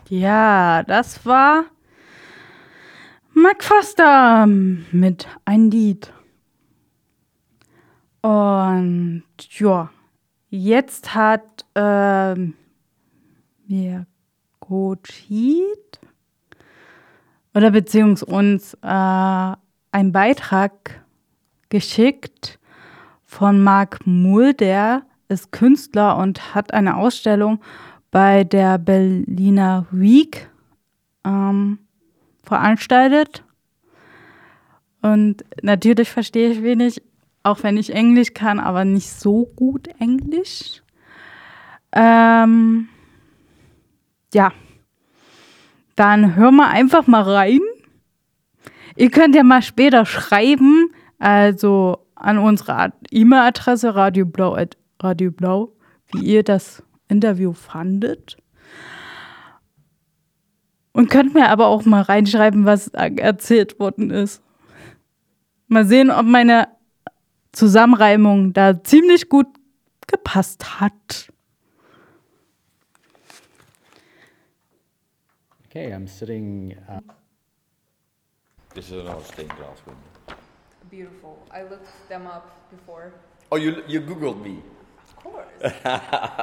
Ja, das war Mark Foster mit Ein Lied. Und ja, jetzt hat mir Coach Heat oder beziehungsweise uns einen Beitrag geschickt von Marc Muhl, der ist Künstler und hat eine Ausstellung bei der Berliner Week veranstaltet. Und natürlich verstehe ich wenig, auch wenn ich Englisch kann, aber nicht so gut Englisch. Ja, dann hören wir einfach mal rein. Ihr könnt ja mal später schreiben, also an unsere E-Mail-Adresse radioblau, wie ihr das Interview fandet. Und könnt mir aber auch mal reinschreiben, was erzählt worden ist. Mal sehen, ob meine Zusammenreimung da ziemlich gut gepasst hat. Okay, I'm sitting. This is another stained glass window. Beautiful. I looked them up before. Oh, you Googled me? Of course.